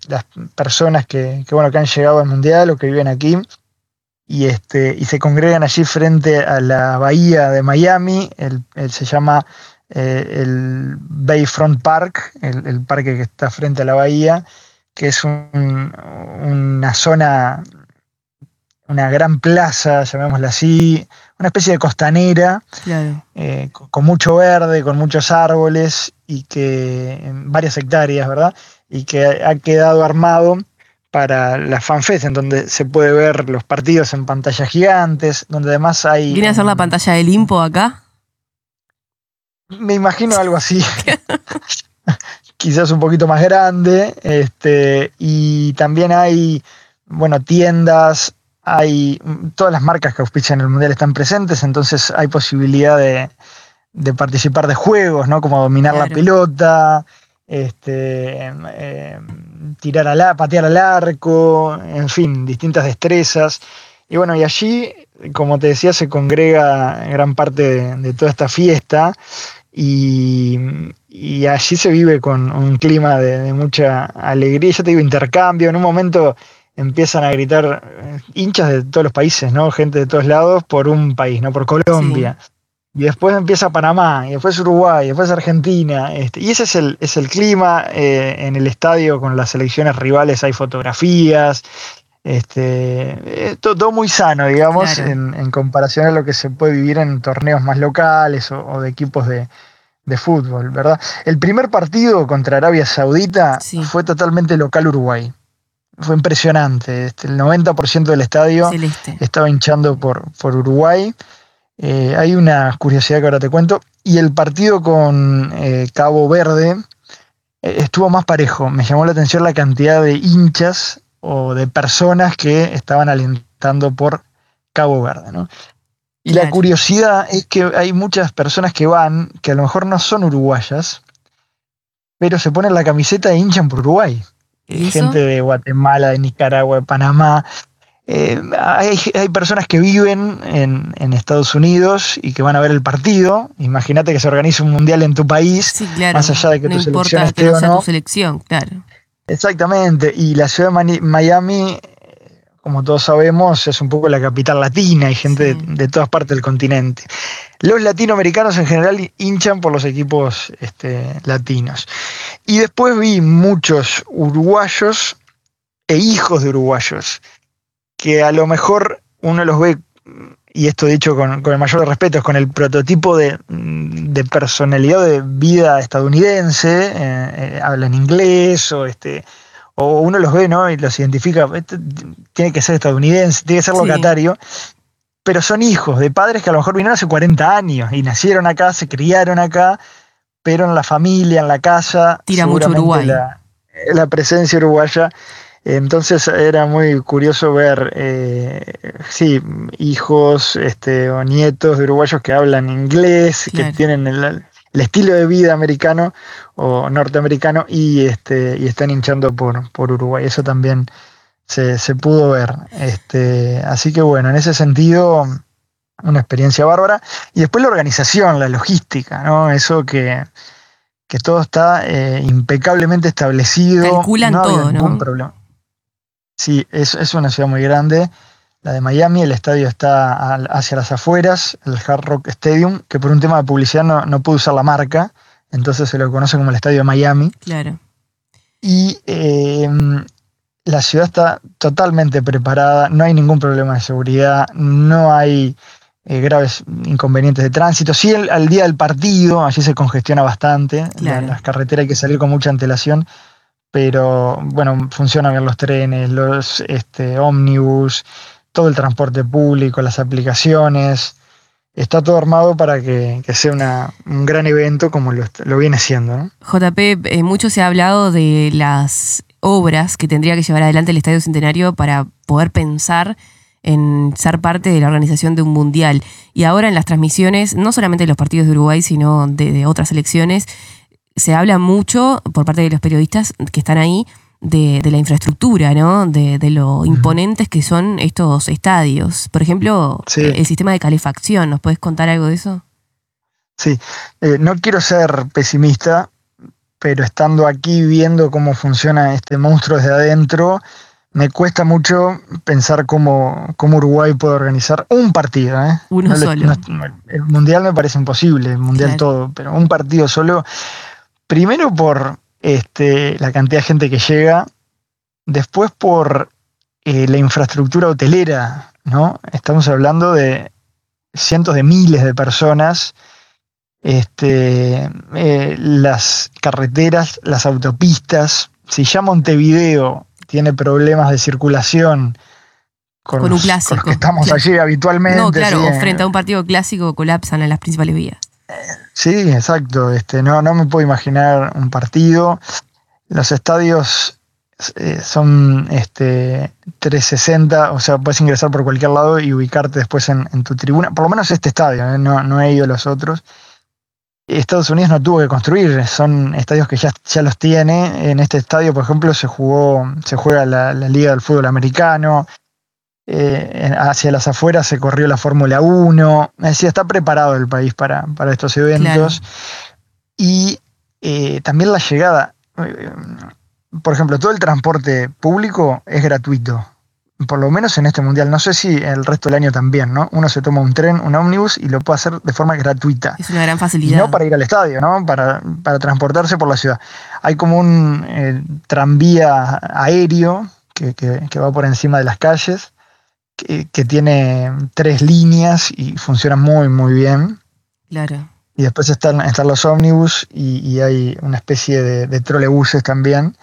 las personas bueno, que han llegado al Mundial o que viven aquí y se congregan allí frente a la bahía de Miami. Se llama el Bayfront Park, el parque que está frente a la bahía, que es una zona, una gran plaza, llamémosla así, una especie de costanera, Claro. con mucho verde, con muchos árboles y que en varias hectáreas, ¿verdad? Y que ha quedado armado para la FanFest, en donde se puede ver los partidos en pantallas gigantes, donde además hay ¿Viene a ser la pantalla del Impo acá? me imagino algo así, quizás un poquito más grande, y también hay, bueno, tiendas, todas las marcas que auspician el Mundial están presentes, entonces hay posibilidad de participar de juegos, ¿no? Como dominar la Claro. pelota, patear al arco, en fin, distintas destrezas. Y bueno, y allí, como te decía, se congrega gran parte de toda esta fiesta y, y allí se vive con un clima de mucha alegría, ya te digo, intercambio. En un momento empiezan a gritar hinchas de todos los países, ¿no? Gente de todos lados por un país, ¿no? Por Colombia. Sí. Y después empieza Panamá, y después Uruguay, y después Argentina. Y ese es el clima. En el estadio con las selecciones rivales hay fotografías. Todo muy sano, digamos, Claro. en comparación a lo que se puede vivir en torneos más locales o de equipos de fútbol, ¿verdad? El primer partido contra Arabia Saudita Sí. fue totalmente local Uruguay. Fue impresionante. El 90% del estadio Celeste. estaba hinchando por Uruguay. Hay una curiosidad que ahora te cuento. Y el partido con Cabo Verde estuvo más parejo. Me llamó la atención la cantidad de hinchas o de personas que estaban alentando por Cabo Verde, ¿no? Y la Claro. curiosidad es que hay muchas personas que van, que a lo mejor no son uruguayas, pero se ponen la camiseta e hinchan por Uruguay. ¿Y Gente eso? de Guatemala, de Nicaragua, de Panamá. Hay personas que viven en Estados Unidos y que van a ver el partido. Imagínate que se organiza un mundial en tu país, Sí, más claro. allá de que No tu selección importa que esté no o sea tu no. selección, claro. Exactamente. Y la ciudad de Miami, como todos sabemos, es un poco la capital latina. Hay gente Sí. de todas partes del continente. Los latinoamericanos en general hinchan por los equipos latinos. Y después vi muchos uruguayos e hijos de uruguayos que a lo mejor uno los ve, y esto dicho con el mayor de respeto, es con el prototipo de personalidad de vida estadounidense. Hablan inglés o uno los ve, ¿no? Y los identifica, este tiene que ser estadounidense, tiene que ser Sí. locatario, pero son hijos de padres que a lo mejor vinieron hace 40 años y nacieron acá, se criaron acá, pero en la familia, en la casa, Tira mucho seguramente Uruguay. la presencia uruguaya. Entonces era muy curioso ver, sí, hijos o nietos de uruguayos que hablan inglés, que Claro. tienen el estilo de vida americano o norteamericano y están hinchando por Uruguay. Eso también se pudo ver. Así que bueno, en ese sentido, una experiencia bárbara. Y después la organización, la logística, ¿no? Eso que todo está impecablemente establecido, Calculan no ha habido todo, ningún ¿no? problema. Sí, es una ciudad muy grande, la de Miami. El estadio está hacia las afueras, el Hard Rock Stadium, que por un tema de publicidad no pudo usar la marca, entonces se lo conoce como el Estadio de Miami. Claro. Y la ciudad está totalmente preparada, no hay ningún problema de seguridad, no hay graves inconvenientes de tránsito. Sí, al día del partido, allí se congestiona bastante, Claro. las carreteras hay que salir con mucha antelación, pero bueno, funcionan bien los trenes, los ómnibus, todo el transporte público, las aplicaciones. Está todo armado para que sea un gran evento como lo viene siendo, ¿no? JP, mucho se ha hablado de las obras que tendría que llevar adelante el Estadio Centenario para poder pensar en ser parte de la organización de un mundial. Y ahora en las transmisiones, no solamente de los partidos de Uruguay, sino de otras selecciones, se habla mucho por parte de los periodistas que están ahí de la infraestructura, ¿no? De lo imponentes que son estos estadios. Por ejemplo, Sí, el sistema de calefacción. ¿Nos puedes contar algo de eso? sí. No quiero ser pesimista, pero estando aquí viendo cómo funciona este monstruo desde adentro, me cuesta mucho pensar cómo Uruguay puede organizar un partido, ¿eh? Uno solo. El Mundial me parece imposible, el Mundial Claro. todo, pero un partido solo, primero por la cantidad de gente que llega, después por la infraestructura hotelera, ¿no? Estamos hablando de cientos de miles de personas, las carreteras, las autopistas. Si ya Montevideo tiene problemas de circulación Con un con los que clásico. estamos allí No, habitualmente, claro, sí, o frente a un partido clásico colapsan en las principales vías. sí, exacto. No me puedo imaginar un partido. Los estadios son 360, o sea, puedes ingresar por cualquier lado y ubicarte después en tu tribuna. Por lo menos este estadio, no he ido a los otros. Estados Unidos no tuvo que construir, son estadios que ya los tiene. En este estadio, por ejemplo, se juega la Liga del Fútbol Americano. Hacia las afueras se corrió la Fórmula 1. Es decir, está preparado el país para estos Claro. eventos. Y también la llegada. Por ejemplo, todo el transporte público es gratuito. Por lo menos en este mundial. No sé si el resto del año también, ¿no? Uno se toma un tren, un ómnibus y lo puede hacer de forma gratuita. Es una gran Y no facilidad. para ir al estadio, ¿no? Para transportarse por la ciudad. Hay como un tranvía aéreo que va por encima de las calles, que tiene 3 líneas y funciona muy, muy bien. Claro. Y después están los ómnibus y hay una especie de trolebuses también.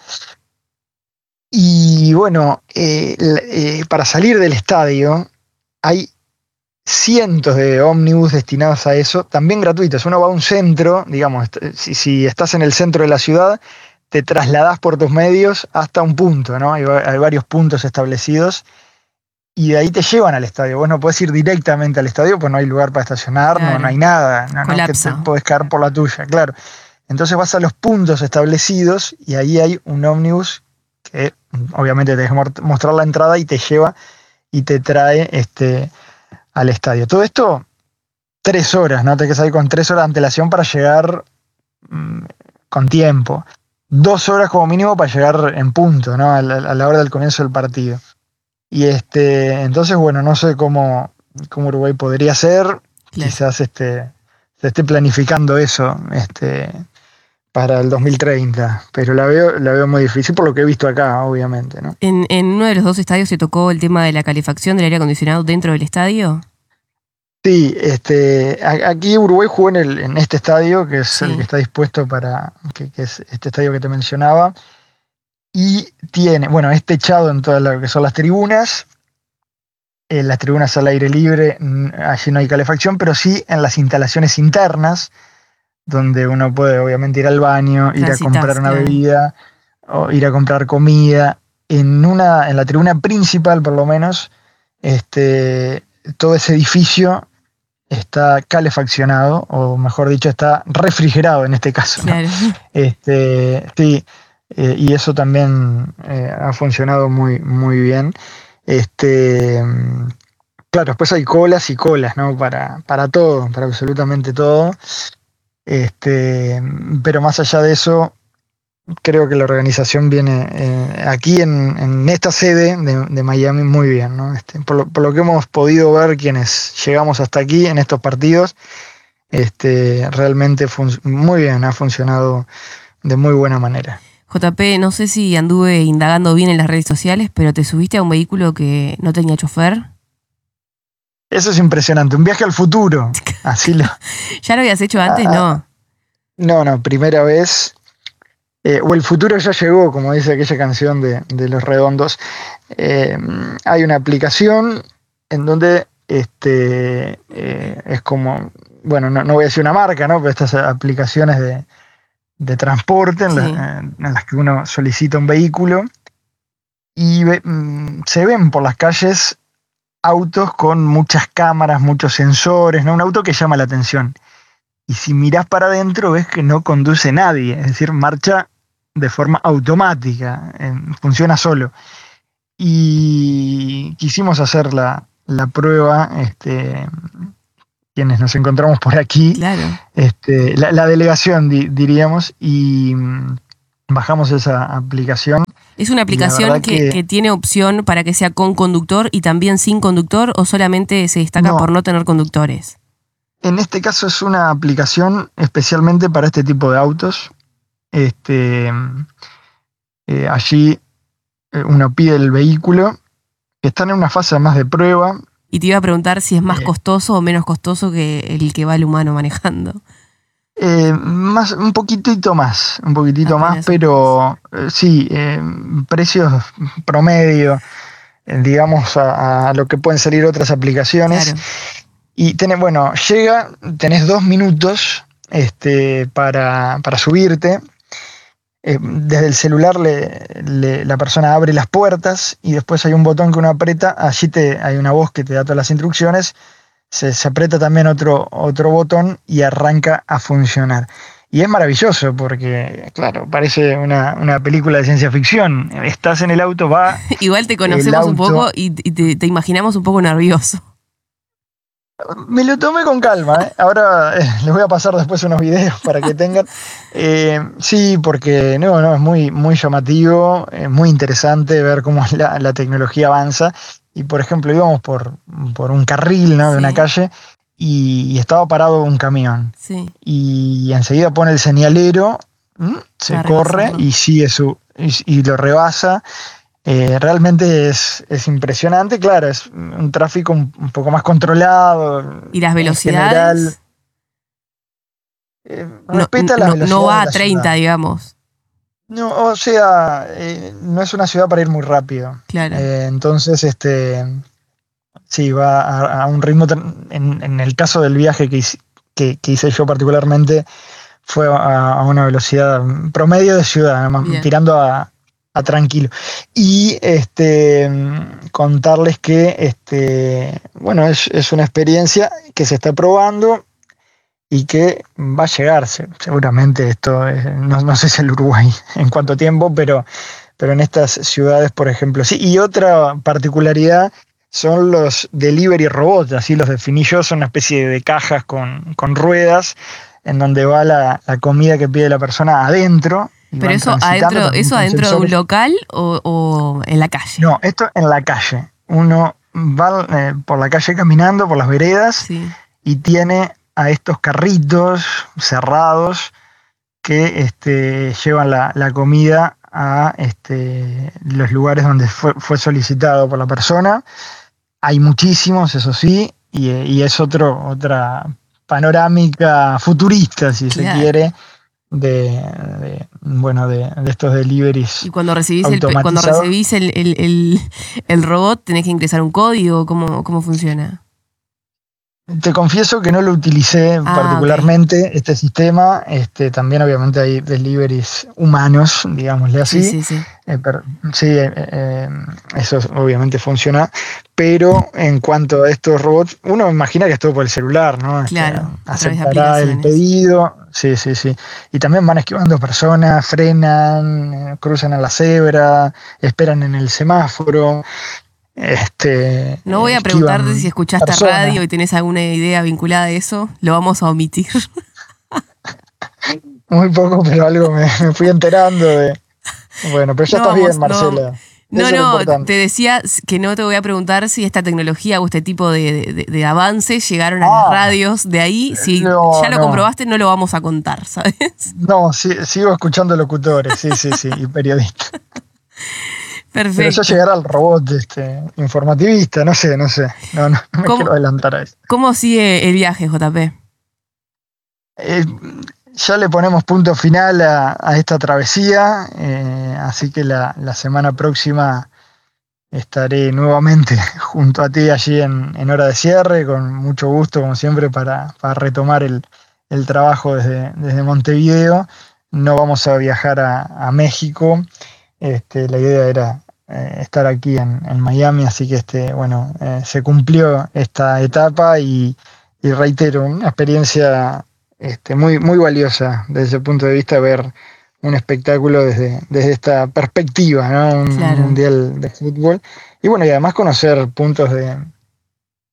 Y bueno, para salir del estadio hay cientos de ómnibus destinados a eso, también gratuitos. Uno va a un centro, digamos, si estás en el centro de la ciudad, te trasladás por tus medios hasta un punto, ¿no? Hay varios puntos establecidos y de ahí te llevan al estadio. Vos no podés ir directamente al estadio, pues no hay lugar para estacionar, no hay Claro. nada, no que te Colapsa. podés caer por la tuya, claro. Entonces vas a los puntos establecidos y ahí hay un ómnibus que obviamente te deja mostrar la entrada y te lleva y te trae al estadio. Todo esto 3 horas, ¿no? Te que salir con 3 horas de antelación para llegar mm, con tiempo. 2 horas como mínimo para llegar en punto, ¿no? A la hora del comienzo del partido. Y entonces, bueno, no sé cómo Uruguay podría ser. Claro. Quizás se esté planificando eso para el 2030. Pero la veo muy difícil por lo que he visto acá, obviamente, ¿no? En uno de los dos estadios se tocó el tema de la calefacción del aire acondicionado dentro del estadio. Sí, aquí Uruguay jugó en este estadio, que es el que Sí. está dispuesto que es este estadio que te mencionaba, y tiene, bueno, es techado en todas lo que son las tribunas al aire libre, allí no hay calefacción, pero sí en las instalaciones internas, donde uno puede obviamente ir al baño, ir a comprar Transitas, una claro. bebida, o ir a comprar comida. En la tribuna principal, por lo menos, todo ese edificio está calefaccionado, o mejor dicho, está refrigerado en este caso, ¿no? Claro. Sí, y eso también ha funcionado muy, muy bien. Este, claro, después hay colas y colas, ¿no? Para todo, para absolutamente todo. Este, pero más allá de eso, creo que la organización viene aquí en esta sede de Miami muy bien, ¿no? Por lo que hemos podido ver quienes llegamos hasta aquí en estos partidos, realmente muy bien, ha funcionado de muy buena manera. JP, no sé si anduve indagando bien en las redes sociales, pero te subiste a un vehículo que no tenía chofer. Eso es impresionante, un viaje al futuro, así lo... ¿Ya lo habías hecho antes? ah, No. no, primera vez. O el futuro ya llegó, como dice aquella canción de Los Redondos. Eh, Hay una aplicación en donde es como, bueno, no voy a decir una marca, ¿no? Pero estas aplicaciones de transporte Sí. en las que uno solicita un vehículo y se ven por las calles autos con muchas cámaras, muchos sensores, ¿no? Un auto que llama la atención. Y si mirás para adentro ves que no conduce nadie, es decir, marcha de forma automática, funciona solo. Y quisimos hacer la prueba quienes nos encontramos por aquí, Claro. la delegación, diríamos, y bajamos esa aplicación. ¿Es una Y la aplicación verdad que tiene opción para que sea con conductor y también sin conductor, o solamente se destaca No. por no tener conductores? En este caso es una aplicación especialmente para este tipo de autos. Allí uno pide el vehículo, que están en una fase más de prueba. Y te iba a preguntar si es más Eh. costoso o menos costoso que el que va el humano manejando. Un poquitito más, Apenas un pero sí, precios promedio, digamos, a lo que pueden salir otras aplicaciones. Claro. Y tenés 2 minutos para subirte. Desde el celular la persona abre las puertas y después hay un botón que uno aprieta, allí hay una voz que te da todas las instrucciones, se aprieta también otro botón y arranca a funcionar. Y es maravilloso porque, claro, parece una película de ciencia ficción. Estás en el auto, va. Igual te conocemos un poco y te imaginamos un poco nervioso. Me lo tomé con calma, ¿eh? Ahora les voy a pasar después unos videos para que tengan. Sí, porque no, es muy, muy llamativo, muy interesante ver cómo la tecnología avanza. Y por ejemplo, íbamos por un carril, ¿no? de una calle y estaba parado un camión. Sí. Y enseguida pone el señalero, se corre y sigue y lo rebasa. Realmente es impresionante, claro, es un tráfico un poco más controlado. ¿Y las velocidades? Respeta las velocidades. No va a 30, digamos. No, o sea, no es una ciudad para ir muy rápido. Claro. Entonces, sí, va a un ritmo. En el caso del viaje que hice yo particularmente, fue a una velocidad promedio de ciudad, tirando a tranquilo. Y contarles que es una experiencia que se está probando y que va a llegarse. Seguramente esto no sé si el Uruguay en cuánto tiempo, pero en estas ciudades, por ejemplo, sí. Y otra particularidad son los delivery robots, así los definí yo, son una especie de cajas con ruedas en donde va la comida que pide la persona adentro. ¿Pero eso adentro de un local o en la calle? No, esto en la calle. Uno va por la calle caminando, por las veredas, y tiene a estos carritos cerrados que llevan la comida a los lugares donde fue solicitado por la persona. Hay muchísimos, eso sí, y es otra panorámica futurista, si se quiere, de estos deliveries. Y cuando recibís el robot, ¿tenés que ingresar un código? ¿Cómo funciona? Te confieso que no lo utilicé particularmente, este sistema. También obviamente hay deliveries humanos, digámosle así. Sí. Eso obviamente funciona. Pero en cuanto a estos robots, uno imagina que es todo por el celular, ¿no? Claro. Aceptará el pedido. Sí. Y también van esquivando personas, frenan, cruzan a la cebra, esperan en el semáforo. No voy a preguntarte si escuchaste radio y tenés alguna idea vinculada a eso. Lo vamos a omitir. Muy poco, pero algo me fui enterando de. Bueno, pero ya estás bien, Marcela. No, te decía que no te voy a preguntar si esta tecnología o este tipo de avances llegaron a las radios de ahí. Si ya lo comprobaste, no lo vamos a contar, ¿sabes? No, sigo escuchando locutores, sí, y periodistas. Perfecto. Pero ya llegará el robot informativista, no sé. No me quiero adelantar a eso. ¿Cómo sigue el viaje, JP? Ya le ponemos punto final a esta travesía, así que la semana próxima estaré nuevamente junto a ti allí en hora de cierre, con mucho gusto, como siempre, para retomar el trabajo desde Montevideo. No vamos a viajar a México. La idea era estar aquí en Miami, así que se cumplió esta etapa y reitero, una experiencia muy, muy valiosa desde ese punto de vista, ver un espectáculo desde esta perspectiva, ¿no? Un mundial de fútbol. Y además conocer puntos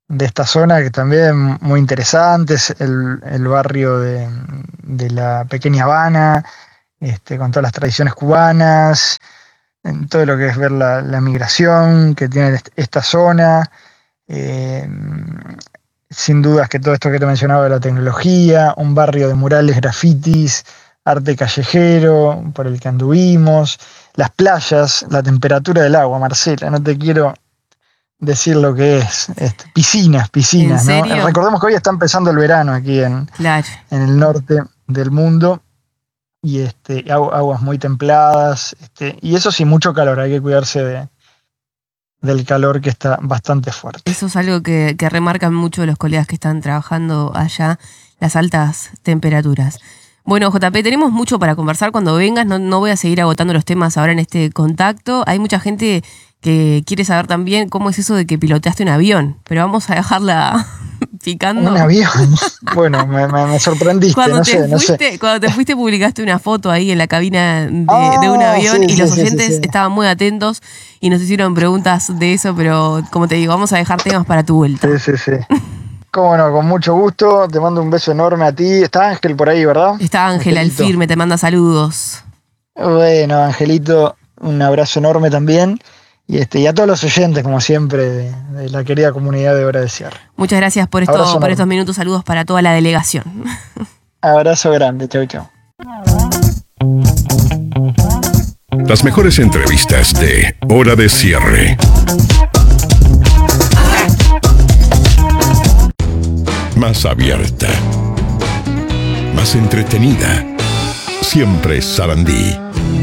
esta zona, que también muy interesante, es el barrio de la Pequeña Habana, con todas las tradiciones cubanas, en todo lo que es ver la migración que tiene esta zona. eh, Sin dudas que todo esto que te mencionaba de la tecnología, un barrio de murales, grafitis, arte callejero por el que anduvimos, las playas, la temperatura del agua, Marcela, no te quiero decir lo que es. ¿En Piscinas, ¿no? serio? Recordemos que hoy está empezando el verano aquí Claro. en el norte del mundo y aguas muy templadas, y eso sí, mucho calor, hay que cuidarse del calor que está bastante fuerte. Eso es algo que remarcan mucho los colegas que están trabajando allá, las altas temperaturas. Bueno, JP, tenemos mucho para conversar cuando vengas. No voy a seguir agotando los temas ahora en este contacto. Hay mucha gente que quiere saber también cómo es eso de que piloteaste un avión, pero vamos a dejarla picando. Un avión. Bueno, me sorprendiste, Cuando no sé. cuando te fuiste publicaste una foto ahí en la cabina de un avión, Sí, y los sí, oyentes sí. estaban muy atentos y nos hicieron preguntas de eso, pero como te digo, vamos a dejar temas para tu vuelta. Sí. Cómo no, con mucho gusto. Te mando un beso enorme a ti. Está Ángel por ahí, ¿verdad? Está Ángela, el Angelito. firme, te manda saludos. Bueno, Angelito, un abrazo enorme también. Y a todos los oyentes, como siempre, de la querida comunidad de Hora de Cierre. Muchas gracias por Abrazo estos enorme. minutos. Saludos para toda la delegación. Abrazo grande. Chau. Las mejores entrevistas de Hora de Cierre. Más abierta. Más entretenida. Siempre Sarandí.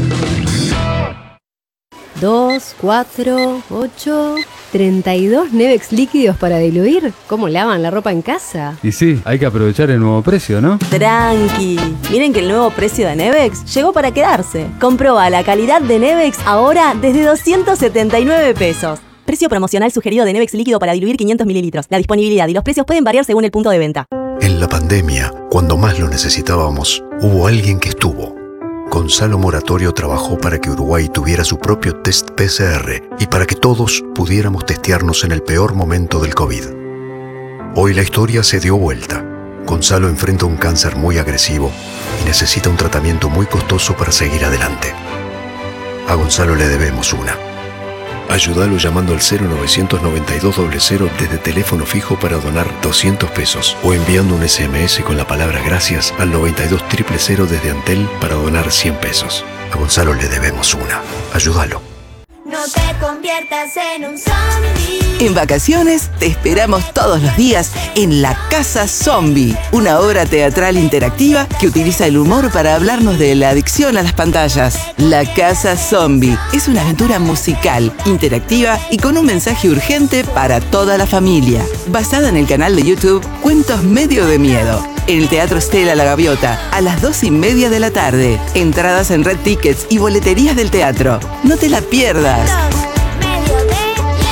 2, 4, 8, 32 Nevex líquidos para diluir. ¿Cómo lavan la ropa en casa? Y sí, hay que aprovechar el nuevo precio, ¿no? Tranqui, miren que el nuevo precio de Nevex llegó para quedarse. Comproba la calidad de Nevex ahora desde 279 pesos. Precio promocional sugerido de Nevex líquido para diluir 500 mililitros. La disponibilidad y los precios pueden variar según el punto de venta. En la pandemia, cuando más lo necesitábamos, hubo alguien que estuvo. Gonzalo Moratorio trabajó para que Uruguay tuviera su propio test PCR y para que todos pudiéramos testearnos en el peor momento del COVID. Hoy la historia se dio vuelta. Gonzalo enfrenta un cáncer muy agresivo y necesita un tratamiento muy costoso para seguir adelante. A Gonzalo le debemos una. Ayúdalo llamando al 0992-00 desde teléfono fijo para donar 200 pesos o enviando un SMS con la palabra gracias al 92000 desde Antel para donar 100 pesos. A Gonzalo le debemos una. Ayúdalo. No te conviertas en un zombie. En vacaciones te esperamos todos los días en La Casa Zombie, una obra teatral interactiva que utiliza el humor para hablarnos de la adicción a las pantallas. La Casa Zombie es una aventura musical, interactiva y con un mensaje urgente para toda la familia. Basada en el canal de YouTube Cuentos Medio de Miedo. En el Teatro Stella La Gaviota, a las 2:30 de la tarde. Entradas en Red Tickets y boleterías del teatro. No te la pierdas. Medio de miedo.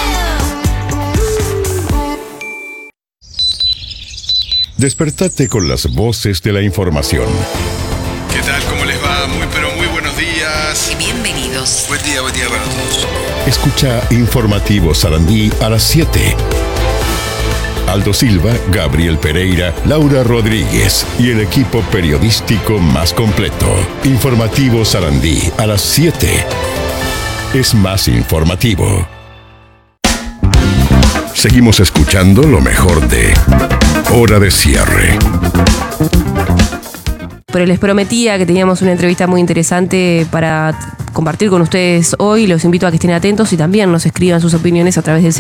Despertate con las voces de la información. ¿Qué tal? ¿Cómo les va? Muy buenos días. Bienvenidos. Buen día para todos. Escucha Informativo Sarandí a las 7. Aldo Silva, Gabriel Pereira, Laura Rodríguez y el equipo periodístico más completo. Informativo Sarandí a las 7. Es más informativo. Seguimos escuchando lo mejor de Hora de Cierre. Pero les prometía que teníamos una entrevista muy interesante para compartir con ustedes hoy. Los invito a que estén atentos y también nos escriban sus opiniones a través del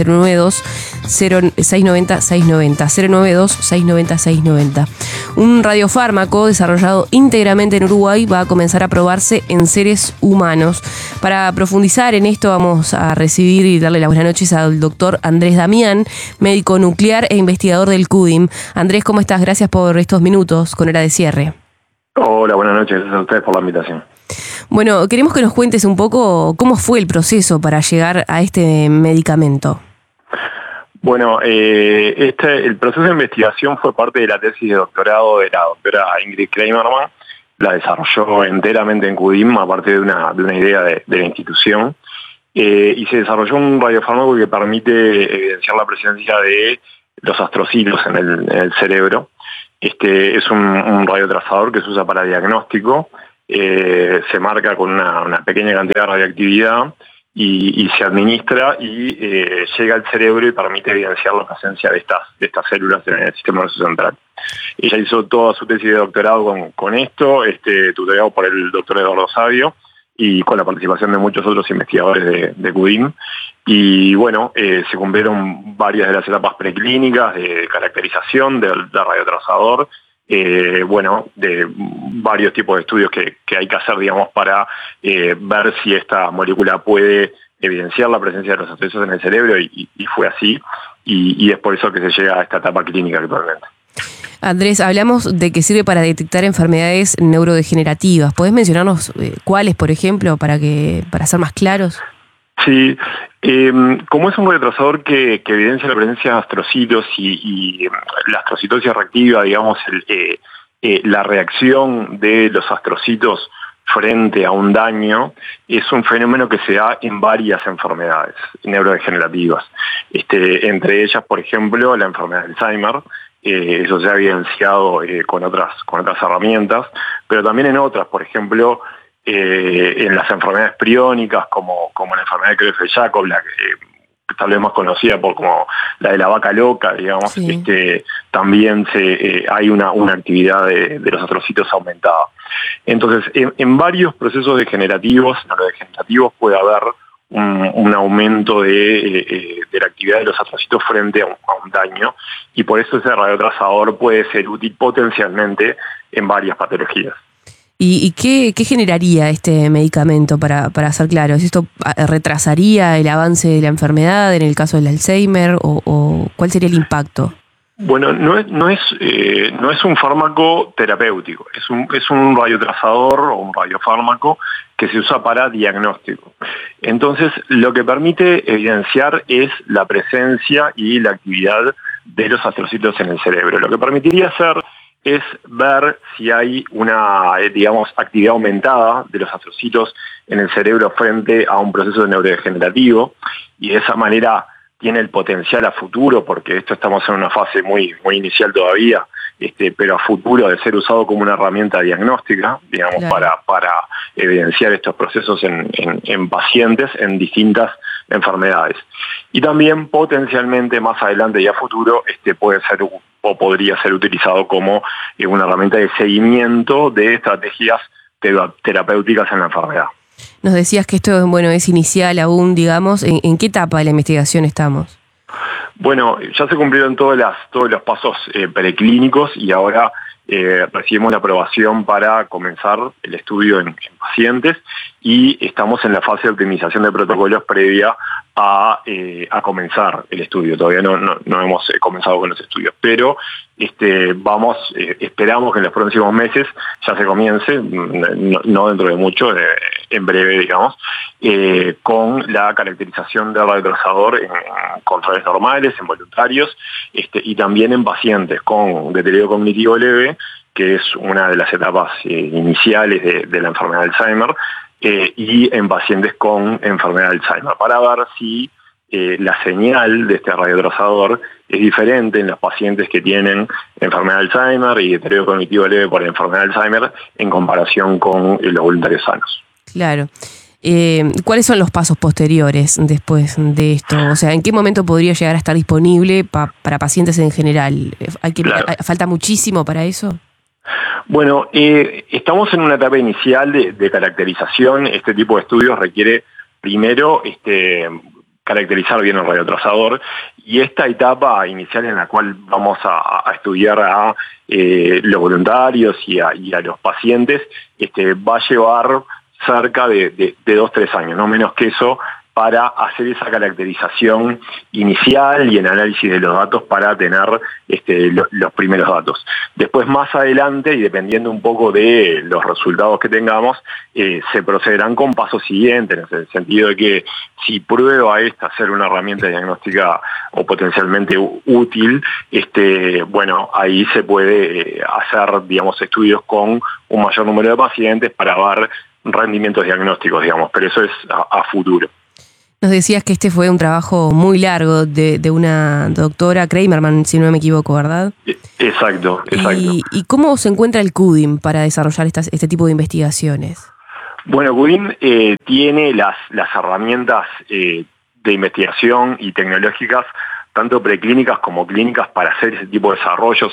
092-690-690. 092-690-690. Un radiofármaco desarrollado íntegramente en Uruguay va a comenzar a probarse en seres humanos. Para profundizar en esto vamos a recibir y darle las buenas noches al doctor Andrés Damián, médico nuclear e investigador del CUDIM. Andrés, ¿cómo estás? Gracias por estos minutos con Hora de Cierre. Hola, buenas noches. Gracias a ustedes por la invitación. Bueno, queremos que nos cuentes un poco cómo fue el proceso para llegar a este medicamento. Bueno, el proceso de investigación fue parte de la tesis de doctorado de la doctora Ingrid Kleimerman. La desarrolló enteramente en CUDIM a partir de una idea de la institución. Y se desarrolló un radiofármaco que permite evidenciar la presencia de los astrocitos en el cerebro. Es un radiotrazador que se usa para diagnóstico, se marca con una pequeña cantidad de radioactividad y se administra y llega al cerebro y permite evidenciar la presencia de estas células en el sistema nervioso central. Ella hizo toda su tesis de doctorado con esto, tutorado por el doctor Eduardo Savio y con la participación de muchos otros investigadores de CUDIM. Y bueno, se cumplieron varias de las etapas preclínicas de caracterización del radiotrazador, de varios tipos de estudios que hay que hacer, digamos, para ver si esta molécula puede evidenciar la presencia de los astrocitos en el cerebro, y fue así, y es por eso que se llega a esta etapa clínica actualmente. Andrés, hablamos de que sirve para detectar enfermedades neurodegenerativas. ¿Podés mencionarnos cuáles, por ejemplo, para ser más claros? Sí, como es un radiotrazador que evidencia la presencia de astrocitos y la astrocitosis reactiva, digamos, la reacción de los astrocitos frente a un daño, es un fenómeno que se da en varias enfermedades neurodegenerativas. Entre ellas, por ejemplo, la enfermedad de Alzheimer. Eso se ha evidenciado con otras herramientas, pero también en otras, por ejemplo, en las enfermedades priónicas, como la enfermedad de Creutzfeldt-Jakob, la que tal vez más conocida como la de la vaca loca, digamos, sí. También hay una actividad de los astrocitos aumentada. Entonces, en varios procesos neurodegenerativos puede haber un aumento de la actividad de los astrocitos frente a un daño, y por eso ese radiotrazador puede ser útil potencialmente en varias patologías. ¿Y qué generaría este medicamento, para ser claros? ¿Esto retrasaría el avance de la enfermedad en el caso del Alzheimer, o cuál sería el impacto? Bueno, no es un fármaco terapéutico, es un radiotrazador o un radiofármaco que se usa para diagnóstico. Entonces, lo que permite evidenciar es la presencia y la actividad de los astrocitos en el cerebro. Lo que permitiría hacer es ver si hay una, digamos, actividad aumentada de los astrocitos en el cerebro frente a un proceso neurodegenerativo, y de esa manera tiene el potencial a futuro, porque estamos en una fase muy inicial todavía, pero a futuro de ser usado como una herramienta diagnóstica, digamos, claro, para evidenciar estos procesos en pacientes en distintas enfermedades. Y también potencialmente más adelante y a futuro puede ser o podría ser utilizado como una herramienta de seguimiento de estrategias terapéuticas en la enfermedad. Nos decías que esto, es inicial aún, digamos. ¿En qué etapa de la investigación estamos? Bueno, ya se cumplieron todos los pasos preclínicos, y ahora recibimos la aprobación para comenzar el estudio en pacientes, y estamos en la fase de optimización de protocolos previa a comenzar el estudio. Todavía no hemos comenzado con los estudios, pero esperamos que en los próximos meses ya se comience, no dentro de mucho, en breve, digamos, con la caracterización del radiotrazador en controles normales, en voluntarios, y también en pacientes con deterioro cognitivo leve, que es una de las etapas iniciales de la enfermedad de Alzheimer, y en pacientes con enfermedad de Alzheimer, para ver si la señal de este radiotrazador es diferente en los pacientes que tienen enfermedad de Alzheimer y deterioro cognitivo leve por la enfermedad de Alzheimer en comparación con los voluntarios sanos. Claro. ¿Cuáles son los pasos posteriores después de esto? O sea, ¿en qué momento podría llegar a estar disponible para pacientes en general? ¿Falta muchísimo para eso? Bueno, estamos en una etapa inicial de caracterización. Este tipo de estudios requiere primero caracterizar bien el radiotrazador, y esta etapa inicial en la cual vamos a estudiar a los voluntarios y a los pacientes va a llevar cerca de 2-3 años, no menos que eso, para hacer esa caracterización inicial y el análisis de los datos para tener los primeros datos. Después, más adelante, y dependiendo un poco de los resultados que tengamos, se procederán con pasos siguientes, en el sentido de que si prueba ser una herramienta diagnóstica o potencialmente útil, ahí se puede hacer, digamos, estudios con un mayor número de pacientes para ver rendimientos diagnósticos, digamos, pero eso es a futuro. Nos decías que este fue un trabajo muy largo de una doctora Kramerman, si no me equivoco, ¿verdad? Exacto. ¿Y cómo se encuentra el CUDIM para desarrollar este tipo de investigaciones? Bueno, CUDIM tiene las herramientas de investigación y tecnológicas, tanto preclínicas como clínicas, para hacer ese tipo de desarrollos.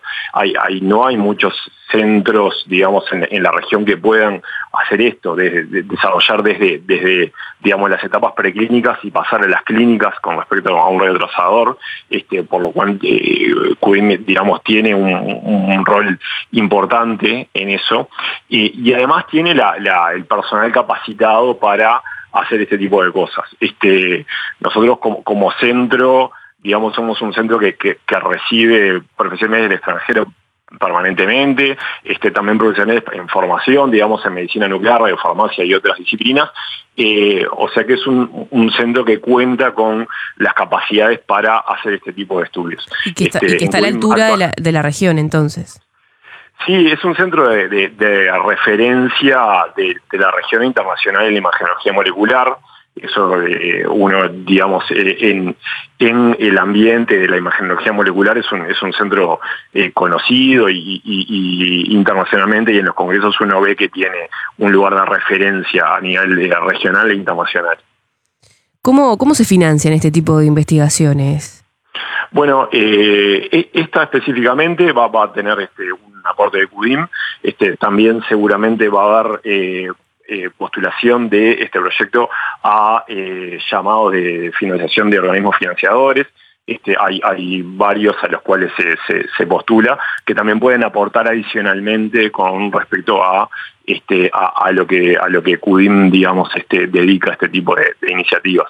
No hay muchos centros, digamos, en la región que puedan hacer esto, desarrollar desde digamos, las etapas preclínicas y pasar a las clínicas con respecto a un radiotrasador, por lo cual CUDIM, digamos, tiene un rol importante en eso, y además tiene el personal capacitado para hacer este tipo de cosas. Nosotros como centro, digamos, somos un centro que recibe profesionales del extranjero permanentemente, también profesionales en formación, digamos, en medicina nuclear, radiofarmacia y otras disciplinas, o sea que es un centro que cuenta con las capacidades para hacer este tipo de estudios. Y que está a la altura de la región, entonces. Sí, es un centro de referencia de la región internacional en la imagenología molecular. Eso uno, digamos, en el ambiente de la imagenología molecular es un centro conocido y internacionalmente, y en los congresos uno ve que tiene un lugar de referencia a nivel regional e internacional. ¿Cómo se financian este tipo de investigaciones? Bueno, esta específicamente va a tener un aporte de CUDIM. También seguramente va a haber postulación de este proyecto a llamados de financiación de organismos financiadores. Hay varios a los cuales se postula, que también pueden aportar adicionalmente con respecto a lo que CUDIM, digamos, dedica a este tipo de iniciativas.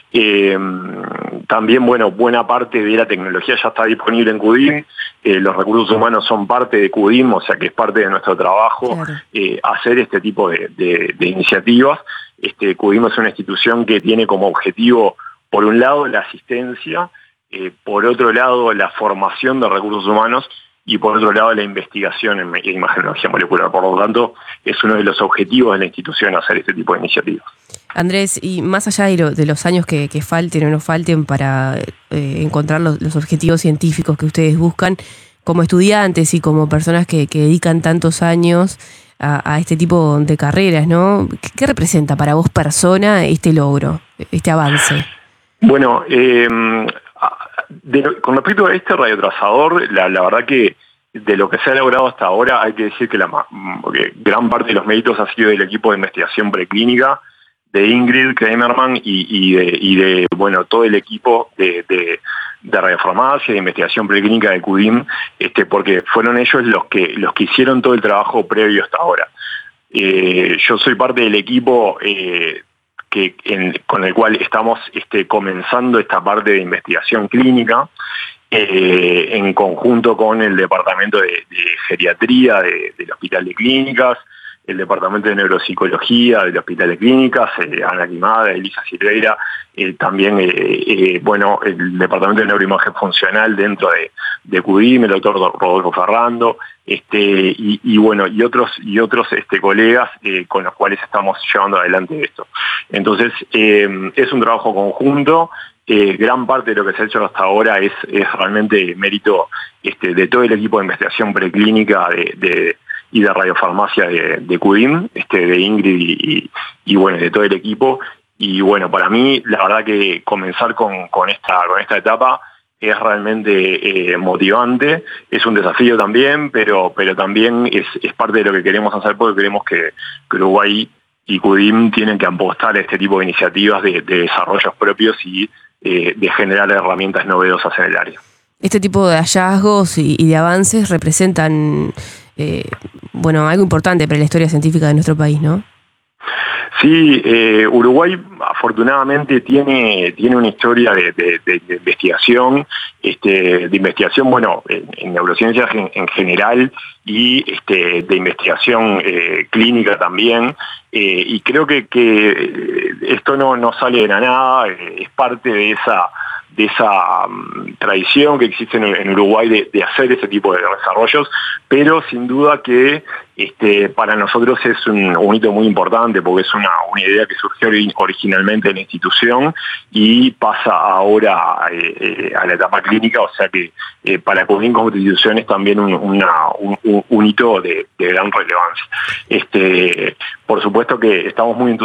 También, bueno, buena parte de la tecnología ya está disponible en CUDIM. Los recursos humanos son parte de CUDIM, o sea que es parte de nuestro trabajo, claro, hacer este tipo de iniciativas. CUDIM es una institución que tiene como objetivo, por un lado, la asistencia, por otro lado, la formación de recursos humanos, y por otro lado, la investigación en imagenología molecular. Por lo tanto, es uno de los objetivos de la institución hacer este tipo de iniciativas. Andrés, y más allá de los años que falten o no falten para encontrar los objetivos científicos que ustedes buscan, como estudiantes y como personas que dedican tantos años a este tipo de carreras, ¿no? ¿Qué representa para vos, persona, este logro, este avance? Bueno, con respecto a este radiotrasador, la verdad que de lo que se ha logrado hasta ahora, hay que decir que gran parte de los méritos ha sido del equipo de investigación preclínica, de Ingrid Kramerman y de bueno, todo el equipo de radiofarmacia, de investigación preclínica de CUDIM, porque fueron ellos los que hicieron todo el trabajo previo hasta ahora. Yo soy parte del equipo con el cual estamos comenzando esta parte de investigación clínica, en conjunto con el departamento de geriatría del Hospital de Clínicas, el departamento de neuropsicología del Hospital de Clínicas, Ana Quimada, Elisa Silveira, también bueno, el departamento de neuroimagen funcional dentro de CUDIM, el doctor Rodolfo Ferrando, bueno, y otros colegas con los cuales estamos llevando adelante esto. Entonces, es un trabajo conjunto. Gran parte de lo que se ha hecho hasta ahora es realmente mérito de todo el equipo de investigación preclínica y de radiofarmacia de CUDIM, de Ingrid y bueno, de todo el equipo. Y bueno, para mí, la verdad que comenzar con esta etapa es realmente motivante, es un desafío también, pero también es parte de lo que queremos hacer, porque queremos que Uruguay y CUDIM tienen que apostar a este tipo de iniciativas de desarrollos propios y de generar herramientas novedosas en el área. Este tipo de hallazgos y de avances representan bueno, algo importante para la historia científica de nuestro país, ¿no? Sí, Uruguay afortunadamente tiene una historia de investigación, bueno, en neurociencias en general y de investigación clínica también, y creo que esto no sale de la nada, es parte de esa tradición que existe en Uruguay de hacer ese tipo de desarrollos, pero sin duda que para nosotros es un hito muy importante porque es una idea que surgió originalmente en la institución y pasa ahora a la etapa clínica, o sea que para CUDIM como institución es también un hito de gran relevancia. Por supuesto que estamos muy